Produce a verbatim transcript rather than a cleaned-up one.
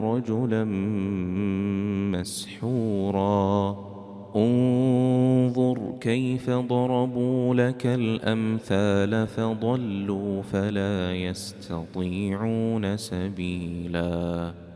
رجلا مسحورا انظر كيف ضربوا لك الأمثال فضلوا فلا يستطيعون سبيلا